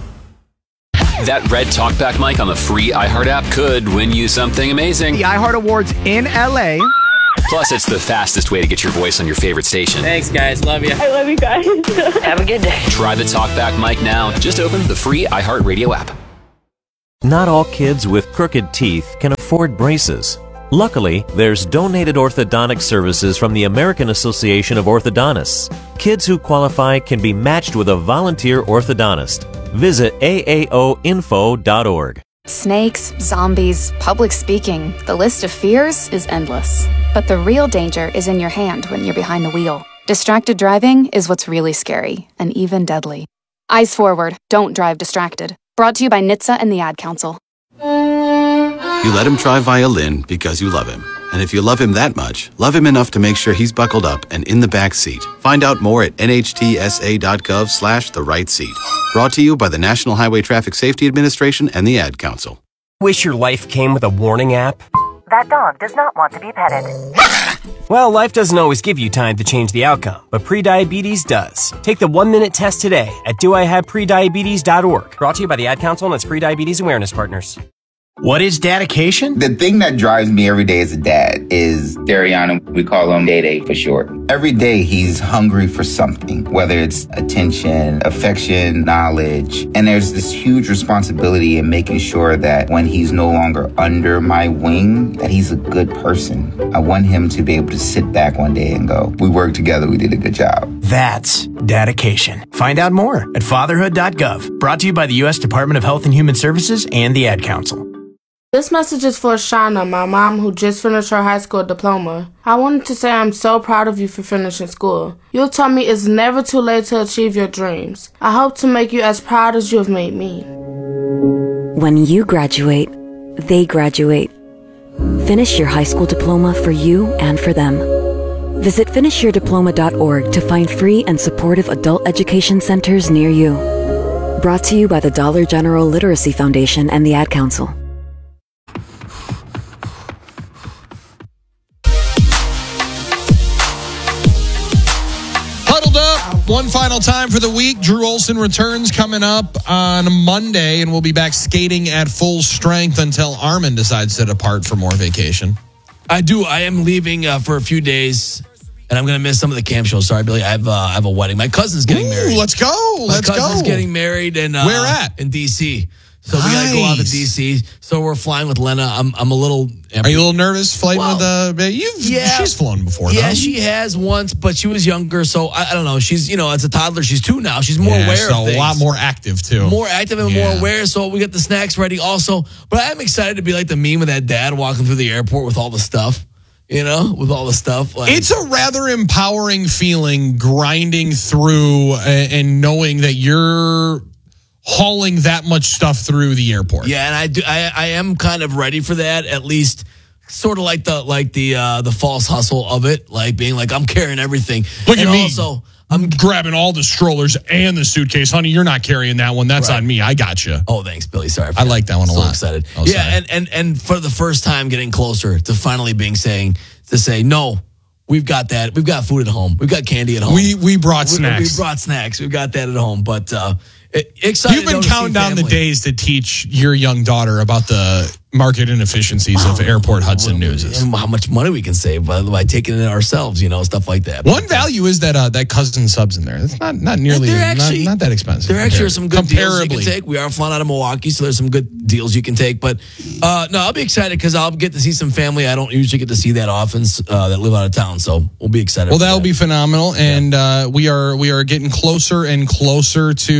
That red talkback mic on the free iHeart app could win you something amazing. The iHeart Awards in L A. Plus, it's the fastest way to get your voice on your favorite station. Thanks, guys. Love you. I love you guys. Have a good day. Try the talkback mic now. Just open the free iHeartRadio app. Not all kids with crooked teeth can afford braces. Luckily, there's donated orthodontic services from the American Association of Orthodontists. Kids who qualify can be matched with a volunteer orthodontist. Visit A A O info dot org. Snakes, zombies, public speaking, the list of fears is endless. But the real danger is in your hand when you're behind the wheel. Distracted driving is what's really scary, and even deadly. Eyes forward, don't drive distracted. Brought to you by N H T S A and the Ad Council. You let him try violin because you love him. And if you love him that much, love him enough to make sure he's buckled up and in the back seat. Find out more at N H T S A dot gov slash the right seat. Brought to you by the National Highway Traffic Safety Administration and the Ad Council. Wish your life came with a warning app? That dog does not want to be petted. Well, life doesn't always give you time to change the outcome, but prediabetes does. Take the one-minute test today at do I have prediabetes dot org. Brought to you by the Ad Council and its prediabetes awareness partners. What is dedication? The thing that drives me every day as a dad is Dariana. We call him Day Day for short. Every day he's hungry for something, whether it's attention, affection, knowledge. And there's this huge responsibility in making sure that when he's no longer under my wing, that he's a good person. I want him to be able to sit back one day and go, we worked together, we did a good job. That's dedication. Find out more at fatherhood dot gov. Brought to you by the U S Department of Health and Human Services and the Ad Council. This message is for Shauna, my mom who just finished her high school diploma. I wanted to say I'm so proud of you for finishing school. You told me it's never too late to achieve your dreams. I hope to make you as proud as you have made me. When you graduate, they graduate. Finish your high school diploma for you and for them. Visit finish your diploma dot org to find free and supportive adult education centers near you. Brought to you by the Dollar General Literacy Foundation and the Ad Council. One final time for the week. Drew Olson returns coming up on Monday, and we'll be back skating at full strength until Armin decides to depart for more vacation. I do. I am leaving uh, for a few days, and I'm going to miss some of the camp shows. Sorry, Billy. I have, uh, I have a wedding. My cousin's getting Ooh, married. Let's go. My Let's cousin's go. getting married. And, uh, where at? In D C So nice. we got to go out to D C So we're flying with Lena. I'm I'm a little... Are you a little nervous flighting well, with... Uh, you've, yeah. She's flown before, Yeah, though. she has once, but she was younger. So I, I don't know. She's, you know, as a toddler, she's two now. She's more yeah, aware so of things. a lot more active, too. More active and yeah. more aware. So we got the snacks ready also. But I am excited to be like the meme of that dad walking through the airport with all the stuff. You know, with all the stuff. Like, it's a rather empowering feeling grinding through and, and knowing that you're hauling that much stuff through the airport. Yeah, and I do. I, I am kind of ready for that. At least, sort of like the like the uh, the false hustle of it, like being like I'm carrying everything. Look and at me. Also, I'm grabbing all the strollers and the suitcase, honey. You're not carrying that one. That's right. On me. I got you. Oh, thanks, Billy. Sorry, I like that one a so lot. Excited. Oh, yeah, and, and and for the first time, getting closer to finally being saying to say no. We've got that. We've got food at home. We've got candy at home. We we brought we, snacks. We brought snacks. We've got that at home. But uh, excited. You've been counting down the days to teach your young daughter about the market inefficiencies wow. of Airport Hudson News and how much money we can save by, by taking it ourselves. You know, stuff like that. One but, value is that uh, that cousin subs in there. It's not not nearly actually, not, not that expensive. There actually are some good deals you can take. We are flying out of Milwaukee, so there's some good deals you can take. But uh, no, I'll be excited because I'll get to see some family I don't usually get to see that often uh, that live out of town. So we'll be excited. Well, that'll that. be phenomenal, and yeah. uh, we are we are getting closer and closer to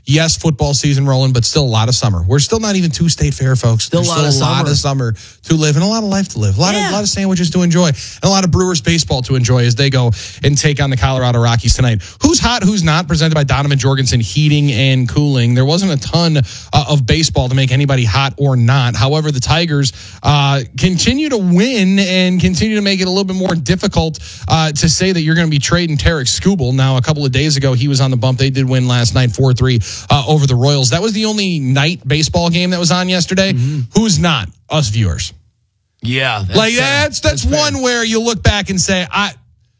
Yes, football season rolling, but still a lot of summer. We're still not even two state fair, folks. Still There's a lot, still of, a lot summer. of summer to live and a lot of life to live. A lot Yeah. of a lot of sandwiches to enjoy, and a lot of Brewers baseball to enjoy as they go and take on the Colorado Rockies tonight. Who's hot, who's not? Presented by Donovan Jorgensen Heating and Cooling. There wasn't a ton uh, of baseball to make anybody hot or not. However, the Tigers uh, continue to win and continue to make it a little bit more difficult uh, to say that you're going to be trading Tarek Skubal. Now, a couple of days ago, he was on the bump. They did win last night four three uh, over the Royals. That was the only night baseball game that was on yesterday. Mm-hmm. Who's not? Us viewers. Yeah. That's like fair. that's that's, that's one fair. Where you look back and say, I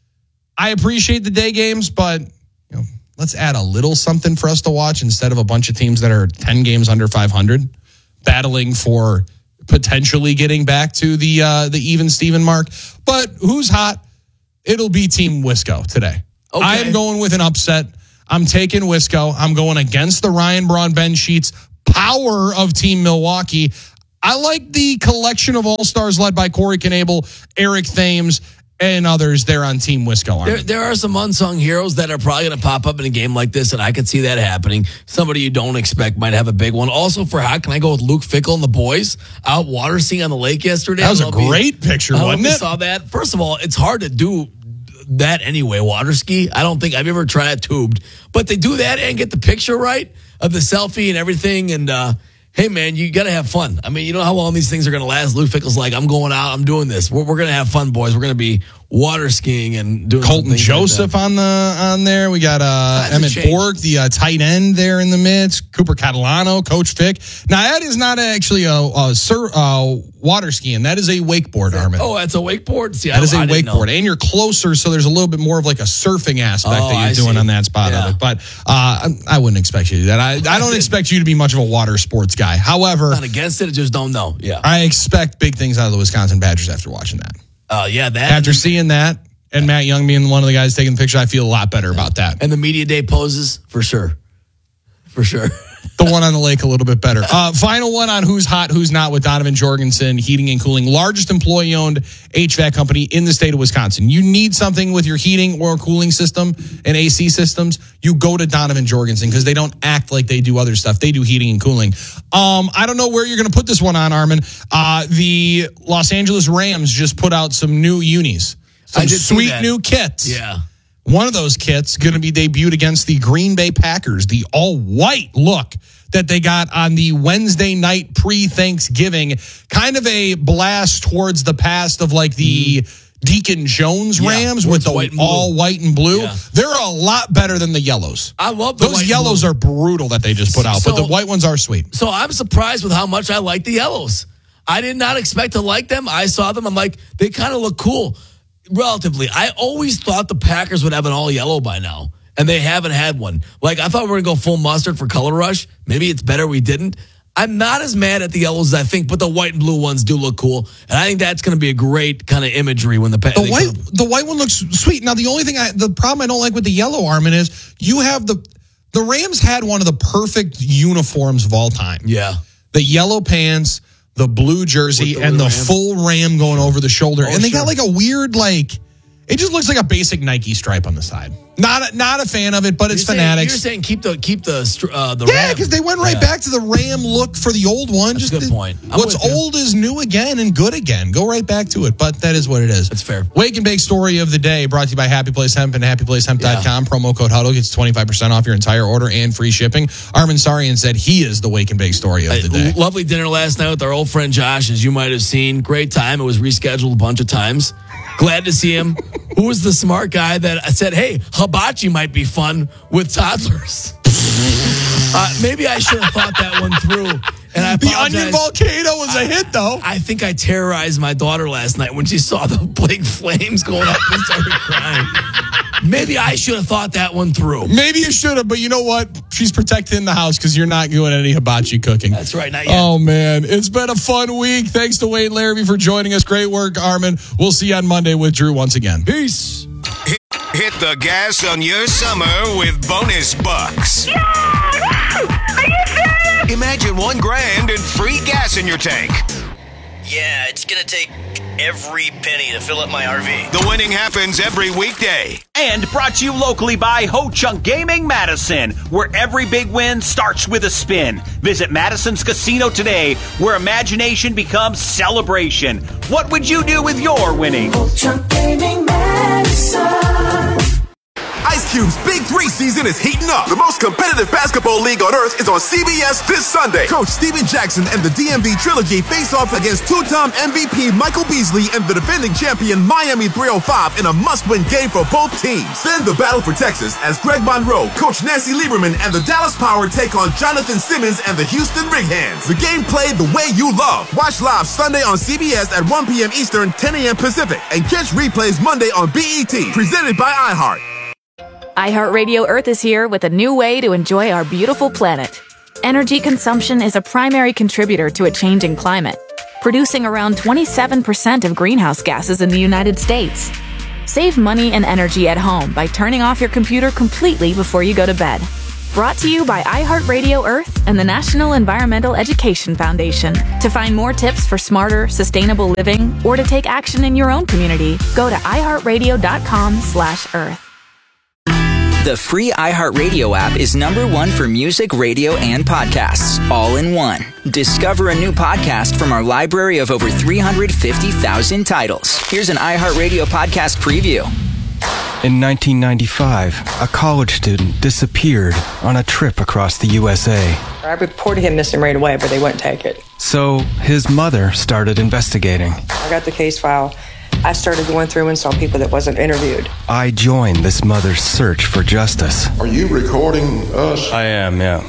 I appreciate the day games, but you know, let's add a little something for us to watch instead of a bunch of teams that are ten games under five hundred battling for potentially getting back to the uh, the even Steven mark. But who's hot? It'll be Team Wisco today. Okay. I am going with an upset. I'm taking Wisco. I'm going against the Ryan Braun, Ben Sheets power of Team Milwaukee. I like the collection of all-stars led by Corey Knebel, Eric Thames, and others there on Team Wisco. There, there are some unsung heroes that are probably going to pop up in a game like this, and I could see that happening. Somebody you don't expect might have a big one. Also, for hot, can I go with Luke Fickell and the boys out water skiing on the lake yesterday? That was a great you, picture, I wasn't it? I it? saw that. First of all, it's hard to do that anyway, water ski. I don't think I've ever tried it tubed, but they do that and get the picture right of the selfie and everything. And uh, hey, man, you got to have fun. I mean, you know how long these things are going to last. Luke Fickell's like, I'm going out. I'm doing this. We're, we're going to have fun, boys. We're going to be water skiing and doing Colton Joseph like on the on there. We got uh, Emmett Borg, the uh, tight end there in the midst. Cooper Catalano, Coach Vic. Now that is not actually a, a sur, uh, water skiing. That is a wakeboard, Armin. Oh, that's a wakeboard. See, that I, is a I wakeboard, and you're closer, so there's a little bit more of like a surfing aspect oh, that you're I doing see. on that spot yeah. of it. But uh, I, I wouldn't expect you to do that. I, I don't expect you to be much of a water sports guy. However, not against it, I just don't know. Yeah, I expect big things out of the Wisconsin Badgers after watching that. Oh uh, yeah, that after seeing that. And Matt Young being one of the guys taking the picture, I feel a lot better about that. And the media day poses, for sure. For sure. The one on the lake, a little bit better. Uh, final one on who's hot, who's not with Donovan Jorgensen, Heating and Cooling, largest employee-owned H V A C company in the state of Wisconsin. You need something with your heating or cooling system and A C systems, you go to Donovan Jorgensen because they don't act like they do other stuff. They do heating and cooling. Um, I don't know where you're going to put this one on, Armin. Uh, the Los Angeles Rams just put out some new unis. Some sweet new kits. Yeah. One of those kits going to be debuted against the Green Bay Packers, the all-white look that they got on the Wednesday night pre-Thanksgiving. Kind of a blast towards the past of like the mm. Deacon Jones yeah, Rams with the white all white and blue. Yeah. They're a lot better than the yellows. I love the Those white yellows and blue. are brutal that they just put out, so, but the white ones are sweet. So I'm surprised with how much I like the yellows. I did not expect to like them. I saw them. I'm like, they kind of look cool. Relatively, I always thought the Packers would have an all yellow by now, and they haven't had one. Like, I thought we were going to go full mustard for Color Rush. Maybe it's better we didn't. I'm not as mad at the yellows as I think, but the white and blue ones do look cool, and I think that's going to be a great kind of imagery when the pa- the white the white one looks sweet. Now, the only thing I the problem I don't like with the yellow, Armin, is you have the the Rams had one of the perfect uniforms of all time. Yeah, the yellow pants, the blue jersey, the and the ram. full ram going over the shoulder. Oh, and they sure. got like a weird, like, it just looks like a basic Nike stripe on the side. Not a, not a fan of it, but it's you're fanatics. Saying, you're saying keep the keep the uh, the yeah, ram. because they went right yeah. back to the ram look for the old one. That's just a good the, point. I'm what's old is new again and good again. Go right back to it, but that is what it is. That's fair. Wake and Bake story of the day brought to you by Happy Place Hemp and happy place hemp dot com. Yeah. Promo code Huddle gets twenty-five percent off your entire order and free shipping. Armin Sarian said he is the Wake and Bake story of the day. A lovely dinner last night with our old friend Josh, as you might have seen. Great time. It was rescheduled a bunch of times. Glad to see him. Who was the smart guy that said, hey, hibachi might be fun with toddlers? uh, maybe I should have thought that one through. And I the onion volcano was a I, hit, though. I think I terrorized my daughter last night when she saw the big flames going up and started crying. Maybe I should have thought that one through. Maybe you should have, but you know what? She's protected in the house because you're not doing any hibachi cooking. That's right, not yet. Oh, man. It's been a fun week. Thanks to Wayne Larrabee for joining us. Great work, Armin. We'll see you on Monday with Drew once again. Peace. Hit, hit the gas on your summer with Bonus Bucks. Yeah! Are you serious? Imagine one grand and free gas in your tank. Yeah, it's gonna take every penny to fill up my R V. The winning happens every weekday. And brought to you locally by Ho Chunk Gaming Madison, where every big win starts with a spin. Visit Madison's Casino today, where imagination becomes celebration. What would you do with your winnings? Ho Chunk Gaming Madison. Ice Cube's Big Three season is heating up. The most competitive basketball league on earth is on C B S this Sunday. Coach Steven Jackson and the D M V Trilogy face off against two-time M V P Michael Beasley and the defending champion Miami three oh five in a must-win game for both teams. Then the battle for Texas as Greg Monroe, Coach Nancy Lieberman, and the Dallas Power take on Jonathan Simmons and the Houston Rig-Hands. The game played the way you love. Watch live Sunday on C B S at one p.m. Eastern, ten a.m. Pacific, and catch replays Monday on B E T. Presented by iHeart. iHeartRadio Earth is here with a new way to enjoy our beautiful planet. Energy consumption is a primary contributor to a changing climate, producing around twenty-seven percent of greenhouse gases in the United States. Save money and energy at home by turning off your computer completely before you go to bed. Brought to you by iHeartRadio Earth and the National Environmental Education Foundation. To find more tips for smarter, sustainable living or to take action in your own community, go to iHeartRadio.com slash Earth. The free iHeartRadio app is number one for music, radio, and podcasts, all in one. Discover a new podcast from our library of over three hundred fifty thousand titles. Here's an iHeartRadio podcast preview. In nineteen ninety-five, a college student disappeared on a trip across the U S A. I reported him missing right away, but they wouldn't take it. So his mother started investigating. I got the case file. I started going through and saw people that wasn't interviewed. I joined this mother's search for justice. Are you recording us? I am, yeah.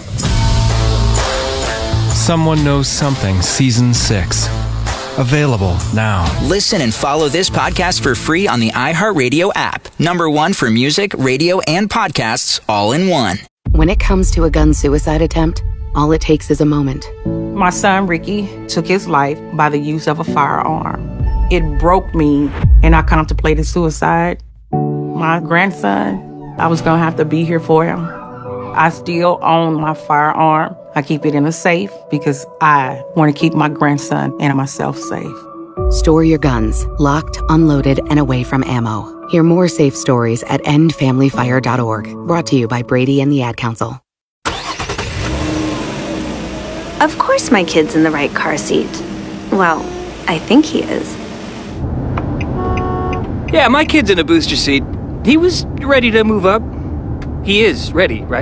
Someone Knows Something, Season six. Available now. Listen and follow this podcast for free on the iHeartRadio app. Number one for music, radio, and podcasts, all in one. When it comes to a gun suicide attempt, all it takes is a moment. My son, Ricky, took his life by the use of a firearm. It broke me, and I contemplated suicide. My grandson, I was going to have to be here for him. I still own my firearm. I keep it in a safe because I want to keep my grandson and myself safe. Store your guns, locked, unloaded, and away from ammo. Hear more safe stories at end family fire dot org. Brought to you by Brady and the Ad Council. Of course my kid's in the right car seat. Well, I think he is. Yeah, my kid's in a booster seat. He was ready to move up. He is ready, right?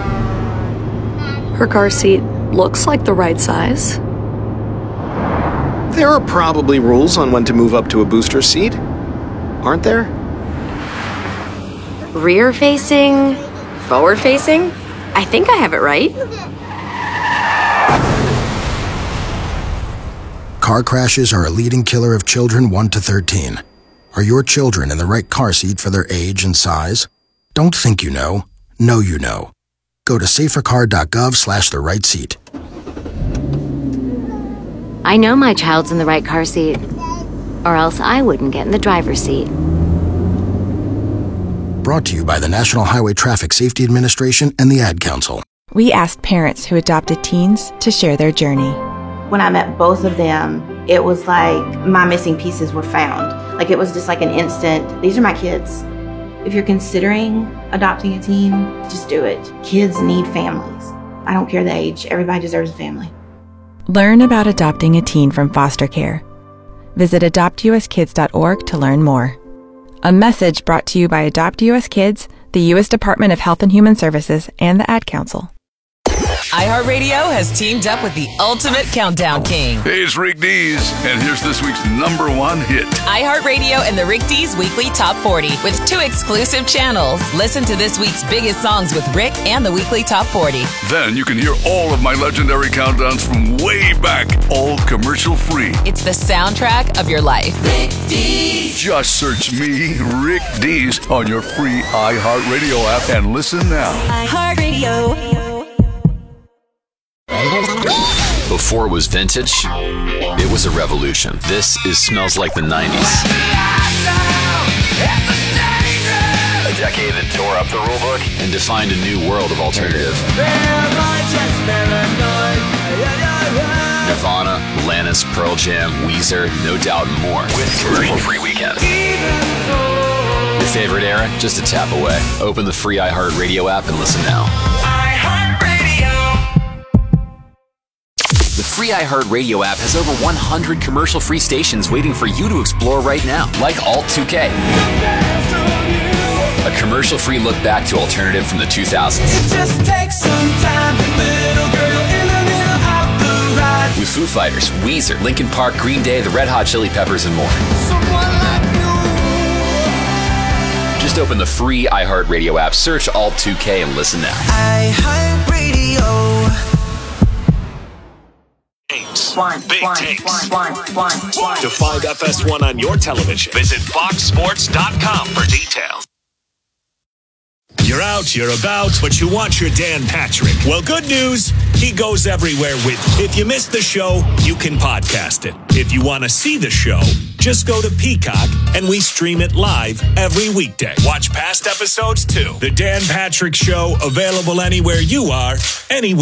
Her car seat looks like the right size. There are probably rules on when to move up to a booster seat, aren't there? Rear facing, forward facing. I think I have it right. Car crashes are a leading killer of children one to thirteen. Are your children in the right car seat for their age and size? Don't think you know. Know you know. Go to safercar.gov slash the right seat. I know my child's in the right car seat, or else I wouldn't get in the driver's seat. Brought to you by the National Highway Traffic Safety Administration and the Ad Council. We asked parents who adopted teens to share their journey. When I met both of them, it was like my missing pieces were found. Like it was just like an instant, these are my kids. If you're considering adopting a teen, just do it. Kids need families. I don't care the age, everybody deserves a family. Learn about adopting a teen from foster care. Visit adopt u s kids dot org to learn more. A message brought to you by Adopt U S Kids, the U S Department of Health and Human Services, and the Ad Council. iHeartRadio has teamed up with the ultimate countdown king. Hey, it's Rick Dees, and here's this week's number one hit. iHeartRadio and the Rick Dees Weekly Top forty with two exclusive channels. Listen to this week's biggest songs with Rick and the Weekly Top forty. Then you can hear all of my legendary countdowns from way back, all commercial free. It's the soundtrack of your life. Rick Dees. Just search me, Rick Dees, on your free iHeartRadio app and listen now. iHeartRadio. Before it was vintage, it was a revolution. This is Smells Like the nineties. A decade that tore up the rulebook and defined a new world of alternative. Nirvana, Alanis, Pearl Jam, Weezer, No Doubt, and more. With commercial-free weekends. Your favorite era? Just a tap away. Open the free iHeartRadio app and listen now. The free iHeartRadio app has over one hundred commercial-free stations waiting for you to explore right now, like Alt two K. A commercial-free look back to alternative from the two thousands. It just takes some time, little girl in the middle of the ride. With Foo Fighters, Weezer, Linkin Park, Green Day, the Red Hot Chili Peppers, and more. Someone like you. Just open the free iHeartRadio app, search Alt two K, and listen now. iHeartRadio. One, Big one, takes. One, one, one, one. To find F S one on your television, visit fox sports dot com for details. You're out, you're about, but you want your Dan Patrick. Well, good news, he goes everywhere with you. If you missed the show, you can podcast it. If you want to see the show, just go to Peacock, and we stream it live every weekday. Watch past episodes, too. The Dan Patrick Show, available anywhere you are, anywhere.